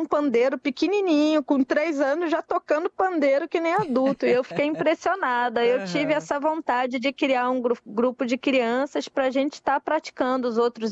um pandeiro pequenininho, com 3 anos, já tocando pandeiro que nem adulto. E eu fiquei impressionada. Eu tive essa vontade de criar um grupo de crianças para a gente estar praticando os outros